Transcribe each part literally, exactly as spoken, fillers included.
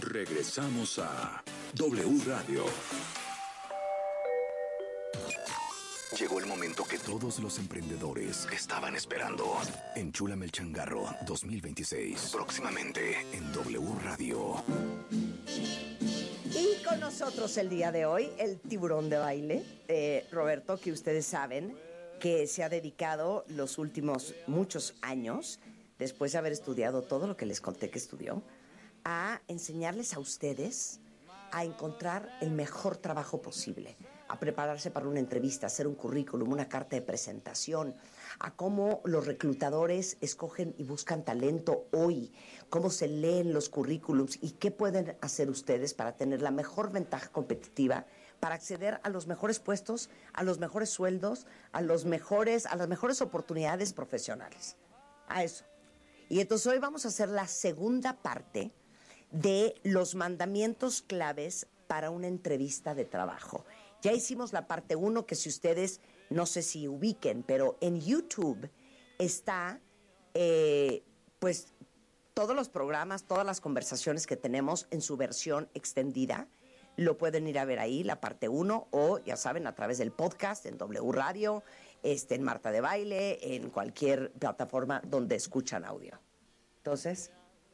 Regresamos a W Radio. Llegó el momento que todos los emprendedores estaban esperando. Enchúlame el changarro dos mil veintiséis. Próximamente en W Radio. Y con nosotros el día de hoy, el tiburón de baile, eh, Roberto, que ustedes saben que se ha dedicado los últimos muchos años, después de haber estudiado todo lo que les conté que estudió, a enseñarles a ustedes a encontrar el mejor trabajo posible, a prepararse para una entrevista, a hacer un currículum, una carta de presentación, a cómo los reclutadores escogen y buscan talento hoy, cómo se leen los currículums y qué pueden hacer ustedes para tener la mejor ventaja competitiva, para acceder a los mejores puestos, a los mejores sueldos, a los mejores, a las mejores oportunidades profesionales. A eso. Y entonces hoy vamos a hacer la segunda parte de los mandamientos claves para una entrevista de trabajo. Ya hicimos la parte uno, que si ustedes, no sé si ubiquen, pero en YouTube está, eh, pues, todos los programas, todas las conversaciones que tenemos en su versión extendida. Lo pueden ir a ver ahí, la parte uno, o, ya saben, a través del podcast, en W Radio, este, en Marta de Baile, en cualquier plataforma donde escuchan audio. Entonces...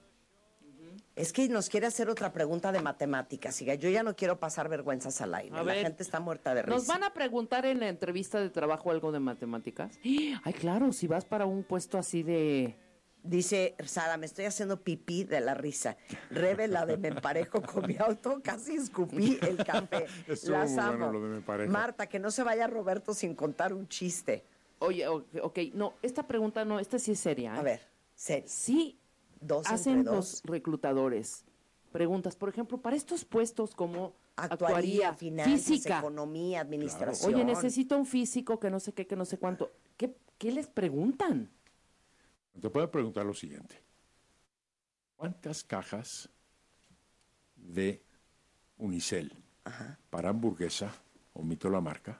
Es que nos quiere hacer otra pregunta de matemáticas. Siga, yo ya no quiero pasar vergüenzas al aire. A la ver, gente está muerta de risa. ¿Nos van a preguntar en la entrevista de trabajo algo de matemáticas? Ay, claro, si vas para un puesto así de... Dice Sara, me estoy haciendo pipí de la risa. Rebe, la de me emparejo con mi auto, casi escupí el café. Las muy amo. bueno lo de me emparejo. Marta, que no se vaya Roberto sin contar un chiste. Oye, ok, okay. No, esta pregunta no, esta sí es seria. ¿eh? A ver, serio. Sí. Dos hacen entre los dos. reclutadores preguntas, por ejemplo, para estos puestos como Actuaría, actuaría, finanzas, física, economía, administración. oye, necesito un físico que no sé qué, que no sé cuánto. ¿Qué, qué les preguntan? Te puedo preguntar lo siguiente. ¿Cuántas cajas de Unicel Ajá. para hamburguesa, omito la marca,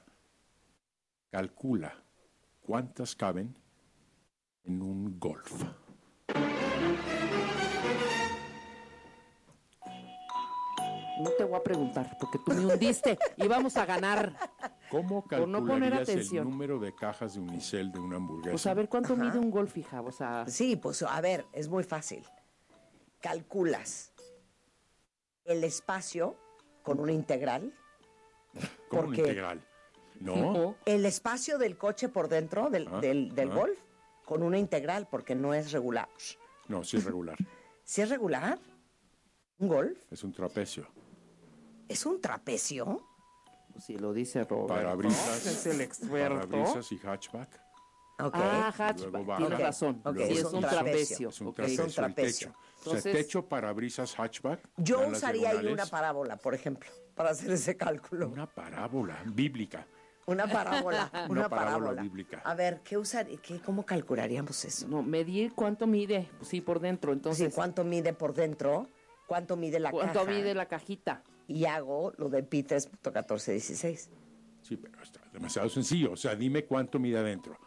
calcula cuántas caben en un Golf? No te voy a preguntar, porque tú me hundiste y vamos a ganar. ¿Cómo Por no poner calcularías el atención. número de cajas de Unicel de una hamburguesa? Pues a ver, ¿cuánto Ajá. mide un Golf, hija? O sea, Sí, pues a ver, es muy fácil. Calculas el espacio con una integral. ¿Cómo porque- un integral? No. El espacio del coche por dentro del, Ah, del, del ah. Golf con una integral, porque no es regular. No, sí es regular. ¿Sí es regular? ¿Un Golf? Es un trapecio. ¿Es un trapecio? si lo dice Roberto, Parabrisas, es el experto. parabrisas y hatchback. Ok. Ah, Luego hatchback, baja. tienes Ok, razón. ok, Sí, es es un un trapecio. trapecio. Es un ok. trapecio, Es un trapecio. el techo. Entonces- o sea, techo, parabrisas, hatchback. Yo dan las usaría ahí una diagonales. parábola, por ejemplo, para hacer ese cálculo. Una parábola bíblica. Una parábola, una, Una parábola parábola. bíblica. A ver, ¿qué usar, qué, ¿cómo calcularíamos eso? No, medir cuánto mide, pues sí, por dentro. Entonces, Sí, ¿cuánto mide por dentro? ¿Cuánto mide la ¿cuánto caja? mide la cajita? Y hago lo de pi tres punto catorce dieciséis. Sí, pero está demasiado sencillo. O sea, dime cuánto mide adentro.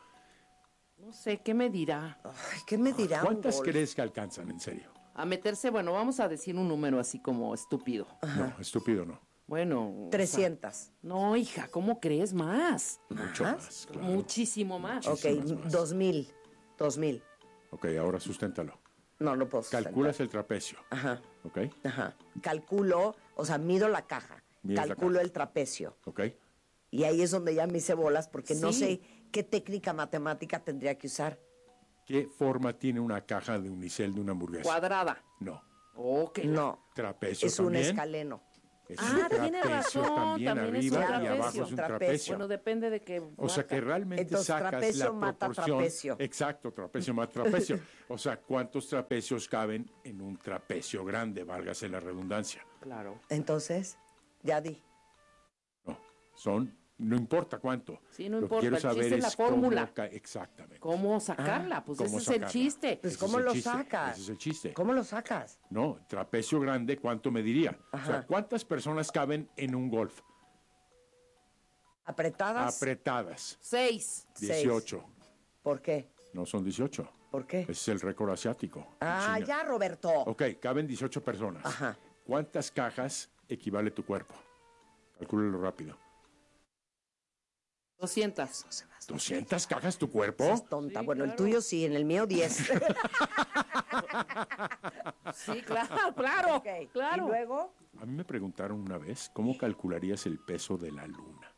No sé, ¿qué me dirá? Ay, ¿qué me dirá un ¿Cuántas Golf? crees que alcanzan, en serio? A meterse, bueno, vamos a decir un número así como estúpido. No, estúpido no. Bueno. o trescientas. sea, no, hija, ¿cómo crees más? Mucho ¿Más? más, claro. Muchísimo más. Ok, Muchísimas más. dos mil. Dos mil. Ok, ahora susténtalo. No, no puedo sustentar. Calculas el trapecio. Ajá, Ok, ajá. Calculo, o sea, mido la caja. Mides la calculo caja. el trapecio. ok. Y ahí es donde ya me hice bolas porque no Sí. sé qué técnica matemática tendría que usar. ¿Qué forma tiene una caja de Unicel de una hamburguesa? Cuadrada. No. Ok. No, Trapecio es un también. escaleno. Es Ah, un tiene trapecio razón, también, también es un arriba y trapecio. abajo es un Trapecio. trapecio. Bueno, depende de qué. O sea que realmente Entonces, sacas trapecio la mata proporción. trapecio. Exacto, trapecio mata trapecio. O sea, ¿cuántos trapecios caben en un trapecio grande? Válgase la redundancia. Claro. Entonces, ya di. No, son, no importa cuánto. Sí, no Lo que importa, quiero el saber chiste es la es cómo fórmula. ca- Exactamente. ¿Cómo sacarla? Pues ¿Cómo ese es sacarla? el chiste. Pues, Ese ¿cómo es el lo chiste, sacas? ese es el chiste. ¿Cómo lo sacas? No, trapecio grande, ¿cuánto me diría? O sea, Ajá. ¿cuántas personas caben en un Golf? ¿Apretadas? Apretadas. Seis. Seis. dieciocho. ¿Por qué? No son dieciocho. ¿Por qué? Ese es el récord asiático. en Ah, China. ya, Roberto. Ok, caben dieciocho personas. Ajá. ¿Cuántas cajas equivale tu cuerpo? Calcúlalo rápido. doscientas. ¿doscientas cajas tu cuerpo? Es tonta. Sí, bueno, claro. el tuyo sí, en el mío diez. Sí, claro, claro, Ok, claro. Y luego, A mí me preguntaron una vez, ¿cómo calcularías el peso de la luna?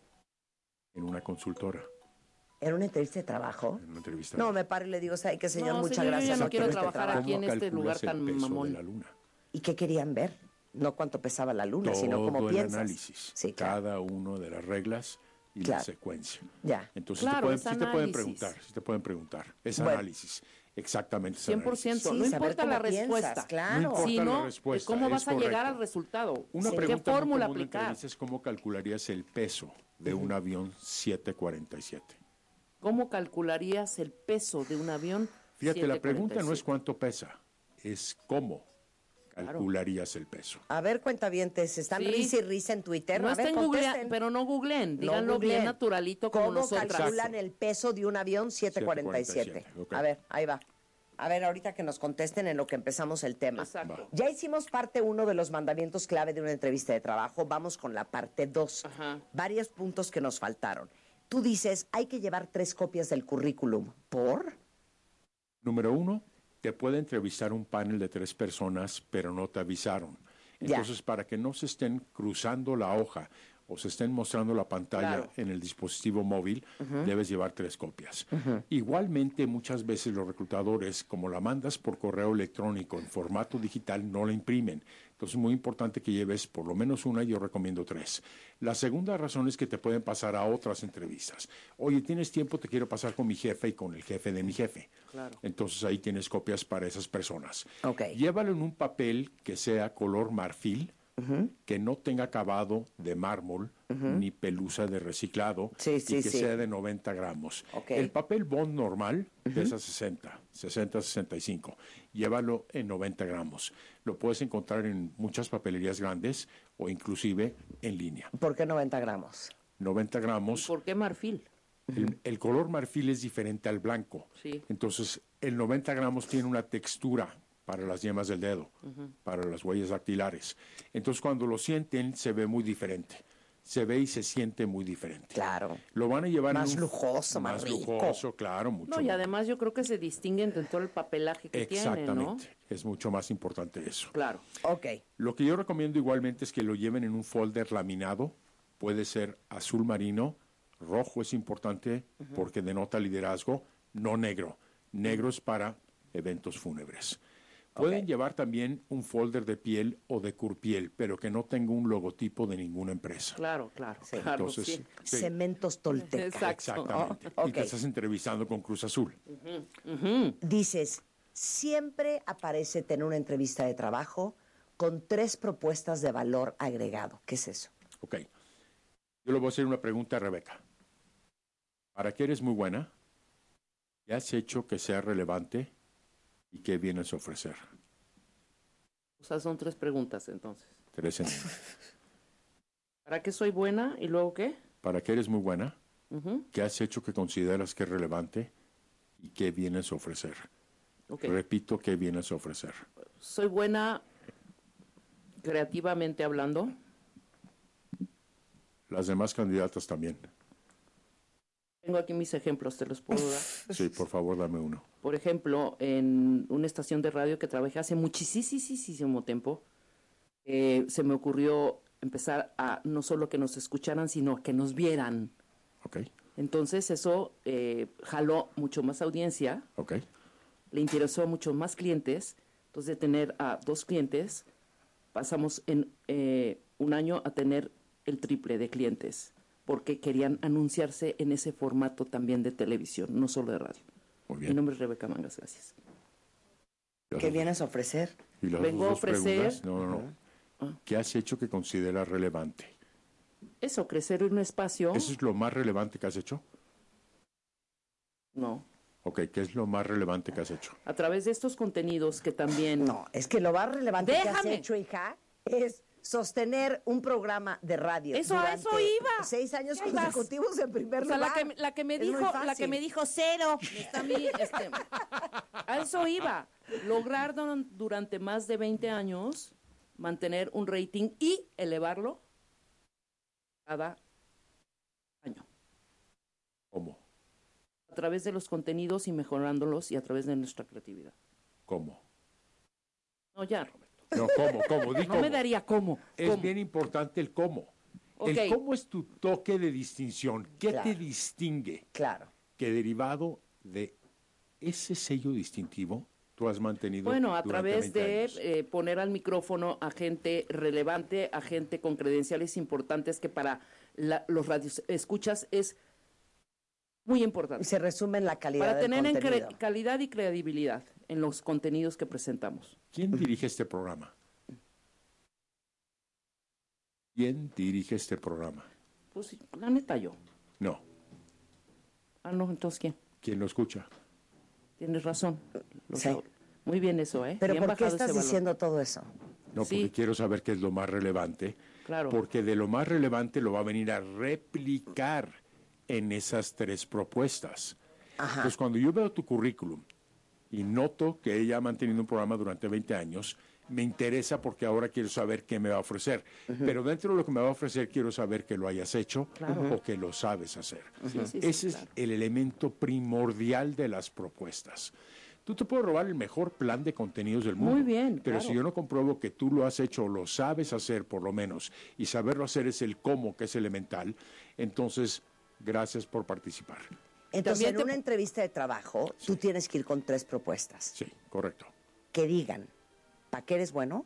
En una consultora, ¿era una entrevista de trabajo? en una entrevista. No, me paro y le digo, ¿sabe qué, señor? No, Muchas señor, yo gracias. ya no quiero quiero este trabajar trabajo. aquí en este lugar calculas el tan peso mamón? de la luna? ¿Y qué querían ver? No cuánto pesaba la luna, Todo sino cómo el piensas. análisis, Sí, claro. cada una de las reglas y Claro. la secuencia. Ya. Entonces Claro, te pueden, es sí te pueden análisis. preguntar, sí te pueden preguntar. Es Bueno. análisis, exactamente. es cien por ciento. Sí, no saber importa cómo la piensas, respuesta. claro. No importa. la Sino respuesta, cómo es vas a llegar correcto. al resultado. Una ¿Qué pregunta muy fórmula común en aplicar? entrevistas es cómo calcularías el peso de un avión siete cuarenta y siete. ¿Cómo calcularías el peso de un avión? Fíjate, la pregunta no es siete cuarenta y siete? cuánto pesa, es cómo calcularías el peso. A ver, cuentavientes, están Sí. risa y risa en Twitter. No a ver, estén googleando, contesten. pero no googleen, No díganlo googleen. bien naturalito como ¿Cómo nosotras. calculan el peso de un avión siete cuarenta y siete? siete cuarenta y siete, ok. A ver, ahí va. A ver, ahorita que nos contesten en lo que empezamos el tema. Exacto. Ya hicimos parte uno de los mandamientos clave de una entrevista de trabajo. Vamos con la parte dos. Ajá. Varios puntos que nos faltaron. Tú dices, hay que llevar tres copias del currículum. ¿Por? Número uno, te puede entrevistar un panel de tres personas, pero no te avisaron. Ya. Entonces, para que no se estén cruzando la hoja o se estén mostrando la pantalla Claro. en el dispositivo móvil, debes llevar tres copias. Igualmente, muchas veces los reclutadores, como la mandas por correo electrónico en formato digital, no la imprimen. Entonces, es muy importante que lleves por lo menos una y yo recomiendo tres. La segunda razón es que te pueden pasar a otras entrevistas. Oye, ¿tienes tiempo? Te quiero pasar con mi jefe y con el jefe de mi jefe. Claro. Entonces, ahí tienes copias para esas personas. Ok. Llévalo en un papel que sea color marfil, que no tenga acabado de mármol ni pelusa de reciclado Sí, sí, y que sí. sea de noventa gramos. Ok. El papel bond normal pesa sesenta, sesenta, sesenta y cinco. Llévalo en noventa gramos. Lo puedes encontrar en muchas papelerías grandes o inclusive en línea. ¿Por qué noventa gramos? noventa gramos. ¿Por qué marfil? El, el color marfil es diferente al blanco. Sí. Entonces, el noventa gramos tiene una textura para las yemas del dedo, para las huellas dactilares. Entonces, cuando lo sienten, se ve muy diferente. Se ve y se siente muy diferente. Claro. Lo van a llevar Más en un- lujoso, más rico. lujoso, claro, mucho. No, y además yo creo que se distinguen de todo el papelaje que tiene, ¿no? Exactamente. Es mucho más importante eso. Claro. Ok. Lo que yo recomiendo igualmente es que lo lleven en un folder laminado. Puede ser azul marino, rojo es importante porque denota liderazgo, no negro. Negro es para eventos fúnebres. Pueden Ok. llevar también un folder de piel o de curpiel, pero que no tenga un logotipo de ninguna empresa. Claro, claro, Sí. claro, Entonces, sí. sí, Cementos Tolteca. Exacto. exactamente. Oh, Y te ok. estás entrevistando con Cruz Azul. Dices, siempre aparece tener una entrevista de trabajo con tres propuestas de valor agregado. ¿Qué es eso? Ok. Yo le voy a hacer una pregunta a Rebeca. ¿Para qué eres muy buena? ¿Qué has hecho que sea relevante? ¿Y qué vienes a ofrecer? O sea, son tres preguntas entonces. Tres en una. ¿Para qué soy buena y luego qué? ¿Para qué eres muy buena? Ujú. ¿Qué has hecho que consideras que es relevante? ¿Y qué vienes a ofrecer? Ok. Repito, ¿qué vienes a ofrecer? Soy buena creativamente hablando. Las demás candidatas también. Tengo aquí mis ejemplos, te los puedo dar. Sí, por favor, dame uno. Por ejemplo, en una estación de radio que trabajé hace muchísimo tiempo, eh, se me ocurrió empezar a no solo que nos escucharan, sino que nos vieran. ¿Ok? Entonces eso eh, jaló mucho más audiencia, ¿Ok? le interesó a muchos más clientes. Entonces de tener a dos clientes, pasamos en eh, un año a tener el triple de clientes, porque querían anunciarse en ese formato también de televisión, no solo de radio. Muy Mi bien. nombre es Rebeca Mangas, gracias. ¿Qué vienes a ofrecer? ¿Y las Vengo a dos ofrecer- preguntas? No, no, no. ¿Qué has hecho que consideras relevante? Eso, crecer en un espacio, ¿Eso es lo más relevante que has hecho? no. Ok, ¿qué es lo más relevante que has hecho? A través de estos contenidos que también... No, es que lo más relevante que has Déjame. hecho, hija, es sostener un programa de radio. Eso, a durante eso iba. Seis años Ahí vas. consecutivos en primer O sea, la lugar. que, la que me Es muy dijo, la fácil. que me dijo cero, está a mí, este, a eso iba. Lograr don- durante más de veinte años mantener un rating y elevarlo cada año. ¿Cómo? A través de los contenidos y mejorándolos y a través de nuestra creatividad. ¿Cómo? No, ya, Roberto. No, ¿cómo? ¿Cómo? Di No cómo. me daría cómo. Es ¿Cómo? bien importante el cómo. Ok. El cómo es tu toque de distinción. ¿Qué Claro. te distingue? Claro. Que derivado de ese sello distintivo tú has mantenido Bueno, a durante través veinte de años. eh, poner al micrófono a gente relevante, a gente con credenciales importantes que para la, los radios escuchas es muy importante. Se resume en la calidad Para del tener en contenido. cre- calidad y credibilidad en los contenidos que presentamos. ¿Quién dirige este programa? ¿Quién dirige este programa? Pues sí, la neta yo. No. Ah, no, entonces ¿quién? ¿Quién lo escucha? Tienes razón. Los Sí. au- Muy bien eso, ¿eh? Pero Bien ¿por qué bajado estás ese valor. diciendo todo eso? No, Sí. porque quiero saber qué es lo más relevante. Claro. Porque de lo más relevante lo va a venir a replicar en esas tres propuestas. Ajá. Entonces, cuando yo veo tu currículum y noto que ella ha mantenido un programa durante veinte años, me interesa porque ahora quiero saber qué me va a ofrecer. Pero dentro de lo que me va a ofrecer, quiero saber que lo hayas hecho o que lo sabes hacer. Sí, sí, sí, Ese claro. es el elemento primordial de las propuestas. Tú te puedes robar el mejor plan de contenidos del mundo. Muy bien, Pero claro. si yo no compruebo que tú lo has hecho o lo sabes hacer por lo menos, y saberlo hacer es el cómo, que es elemental, entonces, gracias por participar. Entonces, También en te- una entrevista de trabajo, tú tienes que ir con tres propuestas. Sí, correcto. Que digan, ¿para qué eres bueno?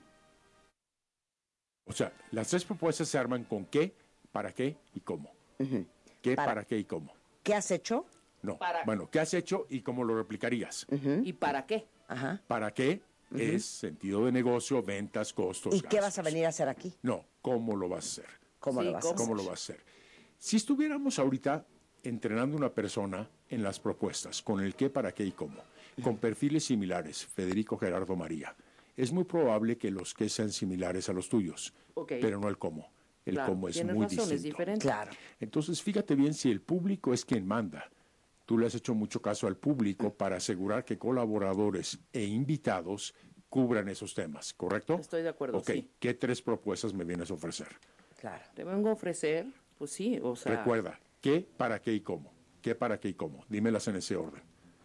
O sea, las tres propuestas se arman con qué, para qué y cómo. ¿Qué, Para- para qué y cómo? ¿Qué has hecho? No. Para- Bueno, ¿qué has hecho y cómo lo replicarías? ¿Y para qué? Ajá. ¿Para qué? Es sentido de negocio, ventas, costos. ¿Y qué vas a gastos. venir a hacer aquí? No, ¿cómo lo vas a hacer? ¿Cómo Sí, lo vas ¿cómo? a hacer? ¿Cómo lo vas a hacer? Si estuviéramos ahorita entrenando una persona en las propuestas, con el qué, para qué y cómo, con perfiles similares, Federico, Gerardo, María, es muy probable que los qué sean similares a los tuyos, Ok. pero no el cómo. El Claro, cómo es tienes muy razón, es distinto. diferente. Claro. Entonces, fíjate bien si el público es quien manda. Tú le has hecho mucho caso al público para asegurar que colaboradores e invitados cubran esos temas, ¿correcto? Estoy de acuerdo, Ok, sí. ¿qué tres propuestas me vienes a ofrecer? Claro. Te vengo a ofrecer, pues sí, o sea, Recuerda, ¿qué, para qué y cómo? ¿Qué, para qué y cómo? Dímelas en ese orden.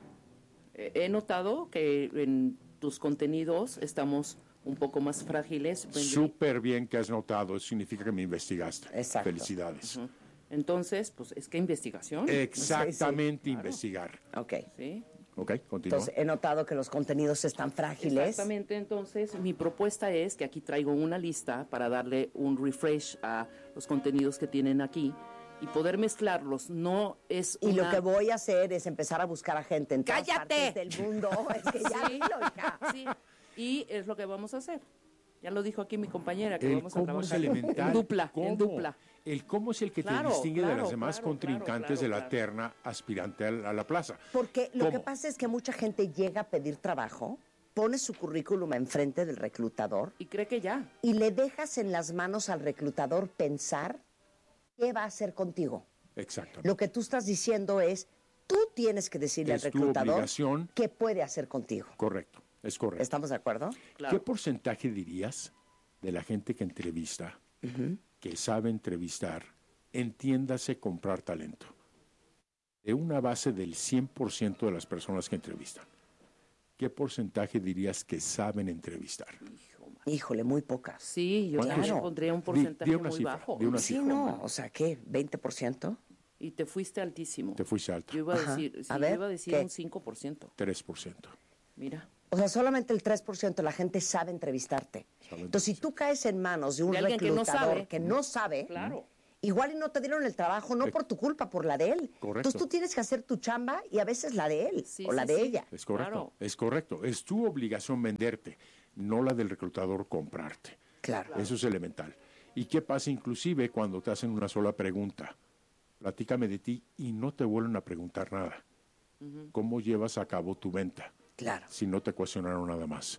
eh, he notado que en tus contenidos estamos un poco más frágiles. Vendrí- Súper bien que has notado, eso significa que me investigaste. Exacto. Felicidades. Entonces, pues es que investigación. Exactamente, investigar. Ok. ¿Sí? Ok, continúa. Entonces, he notado que los contenidos están frágiles. Exactamente, entonces mi propuesta es que aquí traigo una lista para darle un refresh a los contenidos que tienen aquí y poder mezclarlos. No es Y lo una- que voy a hacer es empezar a buscar a gente en todas ¡Cállate! partes del mundo. Es que ya Sí, dilo, hija. sí, y es lo que vamos a hacer. Ya lo dijo aquí mi compañera, que El vamos a cómo es trabajar elemental. en dupla, ¿Cómo? en dupla. El cómo es el que Claro, te distingue de claro, las demás claro, contrincantes claro, de la claro. terna aspirante a la, a la plaza. Porque lo que ¿Cómo? pasa es que mucha gente llega a pedir trabajo, pone su currículum enfrente del reclutador Y cree que ya. y le dejas en las manos al reclutador pensar qué va a hacer contigo. Exactamente. Lo que tú estás diciendo es, tú tienes que decirle Es al tu reclutador obligación. qué puede hacer contigo. Correcto, es correcto. ¿Estamos de acuerdo? Claro. ¿Qué porcentaje dirías de la gente que entrevista, que sabe entrevistar, entiéndase comprar talento? De una base del cien por ciento de las personas que entrevistan, ¿qué porcentaje dirías que saben entrevistar? Híjole, muy pocas. Sí, yo ¿Cuántos? también pondría un Di- porcentaje di una muy cifra, bajo. di una Sí, cifra. no, o sea, ¿qué? ¿veinte por ciento? Y te fuiste altísimo. Te fuiste alto, Yo iba a Ajá. decir, sí, A yo ver, iba a decir ¿qué? un cinco por ciento. tres por ciento. Mira. O sea, solamente el tres por ciento de la gente sabe entrevistarte. Sabe Entonces, si tú caes en manos de un De alguien que no reclutador sabe. que no sabe, Claro. igual y no te dieron el trabajo, no Eh, por tu culpa, por la de él. correcto. Entonces, tú tienes que hacer tu chamba y a veces la de él Sí, o la sí, de sí. ella. Es correcto, Claro. es correcto. Es tu obligación venderte, no la del reclutador comprarte. Claro. Eso es elemental. ¿Y qué pasa inclusive cuando te hacen una sola pregunta? Platícame de ti y no te vuelven a preguntar nada. ¿Cómo llevas a cabo tu venta Claro. si no te cuestionaron nada más?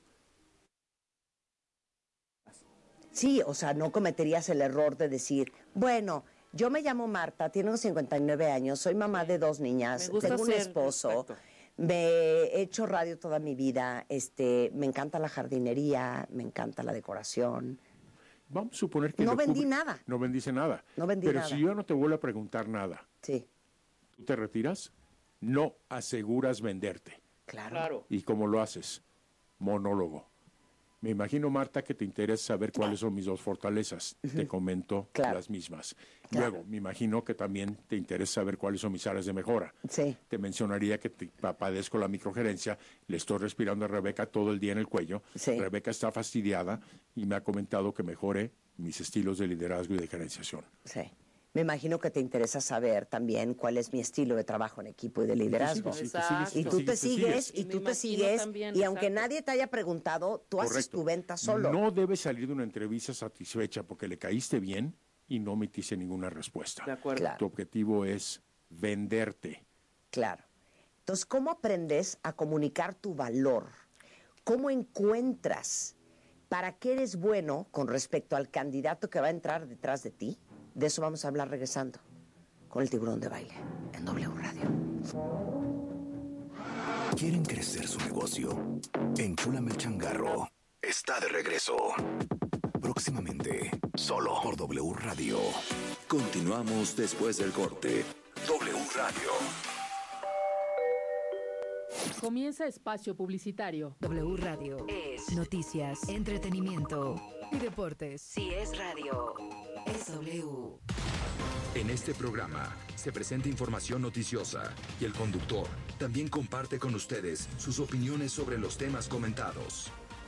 Sí, o sea, no cometerías el error de decir, bueno, yo me llamo Marta, tengo cincuenta y nueve años, soy mamá de dos niñas, Me gusta tengo un ser- esposo, exacto. me he hecho radio toda mi vida, este, me encanta la jardinería, me encanta la decoración. Vamos a suponer que... No vendí cubre, nada. No vendiste nada. No vendí Pero nada. si yo no te vuelvo a preguntar nada, sí. ¿tú te retiras? No aseguras venderte. Claro. Claro. ¿Y cómo lo haces? Monólogo. Me imagino, Marta, que te interesa saber cuáles son mis dos fortalezas. Uh-huh. Te comento claro. las mismas. Claro. Luego, me imagino que también te interesa saber cuáles son mis áreas de mejora. Sí. Te mencionaría que te, padezco la microgerencia, le estoy respirando a Rebeca todo el día en el cuello. Sí. Rebeca está fastidiada y me ha comentado que mejore mis estilos de liderazgo y de gerenciación. Sí. Me imagino que te interesa saber también cuál es mi estilo de trabajo en equipo y de liderazgo. Sí, sí, sí, y tú te sigues, y tú te sigues, también, y aunque exacto. nadie te haya preguntado, tú Correcto. haces tu venta solo. No debes salir de una entrevista satisfecha porque le caíste bien y no omitiste ninguna respuesta. De acuerdo. Claro. Tu objetivo es venderte. Claro. Entonces, ¿cómo aprendes a comunicar tu valor? ¿Cómo encuentras para qué eres bueno con respecto al candidato que va a entrar detrás de ti? De eso vamos a hablar regresando con el Tiburón de Baile en W Radio. ¿Quieren crecer su negocio? Enchúlame el changarro. Está de regreso. Próximamente, solo por W Radio. Continuamos después del corte. W Radio. Comienza espacio publicitario. W Radio es noticias, entretenimiento y deportes. Si es radio, es W. En este programa se presenta información noticiosa y el conductor también comparte con ustedes sus opiniones sobre los temas comentados.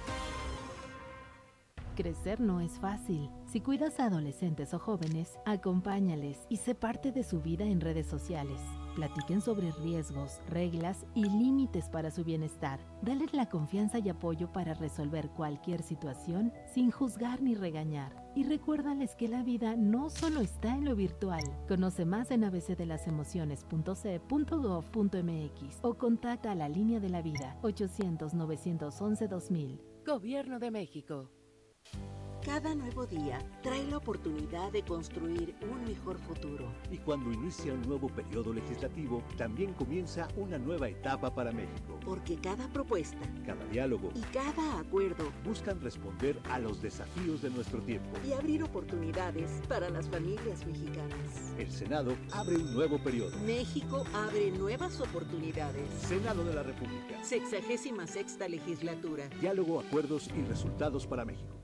Crecer no es fácil. Si cuidas a adolescentes o jóvenes, acompáñales y sé parte de su vida en redes sociales. Platiquen sobre riesgos, reglas y límites para su bienestar. Dales la confianza y apoyo para resolver cualquier situación sin juzgar ni regañar. Y recuérdales que la vida no solo está en lo virtual. Conoce más en a b c de las emociones punto c e punto gov punto m x o contacta a la línea de la vida ochocientos, novecientos once, dos mil. Gobierno de México. Cada nuevo día trae la oportunidad de construir un mejor futuro. Y cuando inicia un nuevo periodo legislativo, también comienza una nueva etapa para México. Porque cada propuesta, cada diálogo y cada acuerdo buscan responder a los desafíos de nuestro tiempo y abrir oportunidades para las familias mexicanas. El Senado abre un nuevo periodo. México abre nuevas oportunidades. Senado de la República. Sexagésima sexta legislatura. Diálogo, acuerdos y resultados para México.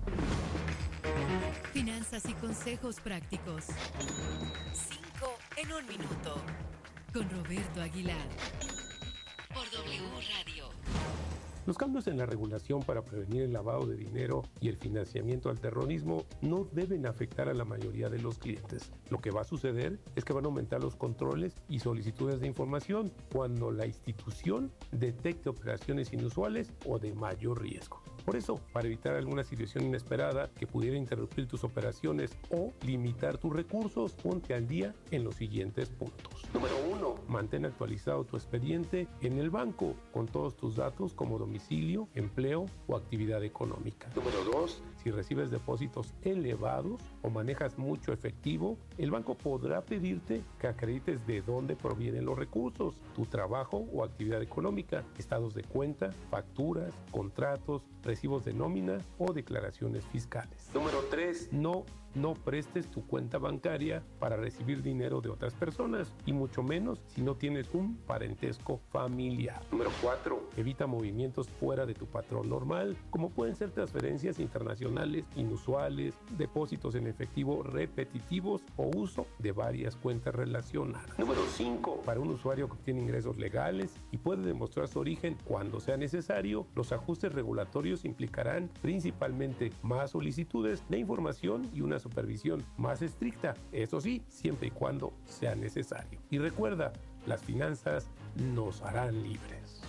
Finanzas y consejos prácticos. Cinco en un minuto. Con Roberto Aguilar. Por W Radio. Los cambios en la regulación para prevenir el lavado de dinero y el financiamiento al terrorismo no deben afectar a la mayoría de los clientes. Lo que va a suceder es que van a aumentar los controles y solicitudes de información cuando la institución detecte operaciones inusuales o de mayor riesgo. Por eso, para evitar alguna situación inesperada que pudiera interrumpir tus operaciones o limitar tus recursos, ponte al día en los siguientes puntos. Número uno, mantén actualizado tu expediente en el banco con todos tus datos como domicilio, empleo o actividad económica. Número dos, si recibes depósitos elevados o manejas mucho efectivo, el banco podrá pedirte que acredites de dónde provienen los recursos, tu trabajo o actividad económica, estados de cuenta, facturas, contratos, recibos de nómina o declaraciones fiscales. Número tres, no No prestes tu cuenta bancaria para recibir dinero de otras personas y mucho menos si no tienes un parentesco familiar. Número cuatro. Evita movimientos fuera de tu patrón normal, como pueden ser transferencias internacionales inusuales, depósitos en efectivo repetitivos o uso de varias cuentas relacionadas. Número cinco. Para un usuario que obtiene ingresos legales y puede demostrar su origen cuando sea necesario, los ajustes regulatorios implicarán principalmente más solicitudes de información y una supervisión más estricta, eso sí, siempre y cuando sea necesario. Y recuerda, las finanzas nos harán libres.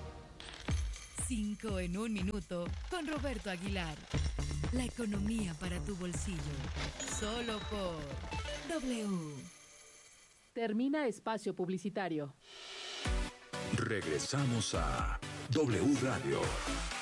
Cinco en un minuto con Roberto Aguilar. La economía para tu bolsillo. Solo por W. Termina espacio publicitario. Regresamos a W Radio.